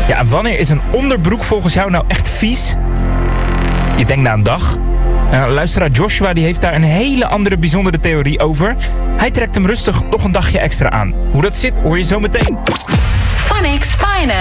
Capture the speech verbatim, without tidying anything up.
Ja, en wanneer is een onderbroek volgens jou nou echt vies? Je denkt na een dag. Uh, luisteraar Joshua die heeft daar een hele andere bijzondere theorie over. Hij trekt hem rustig nog een dagje extra aan. Hoe dat zit hoor je zo meteen. Phonics Finest.